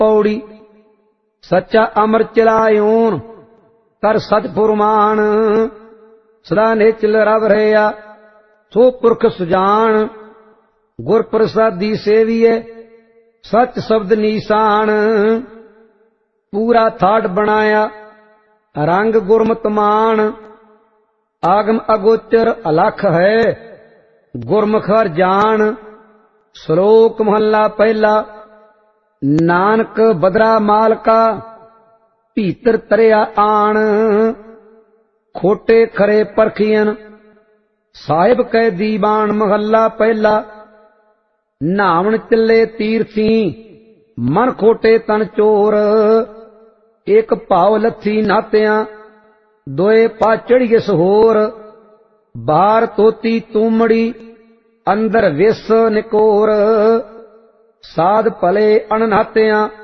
पौड़ी सच्चा अमर चिलायोन कर सच फुरमान सदा नेचल रब रहा सो पुरख सुजान गुर प्रसादी सेविए सच शब्द नीसान पूरा थाट बनाया रंग गुरमत मान आगम अगोचर अलख है गुरमुख हर जान। श्लोक महला पहला। नानक बदरा माल का भीतर तरिया आन खोटे खरे परखियन साहिब कै दीवान। महला पहला। नावन चले तीर्थी मन खोटे तन चोर एक भाव लथी नात्या दोए पा चढ़िए सहोर। बाहर तोती तूमड़ी अंदर विस निकोर साध भले अननात्या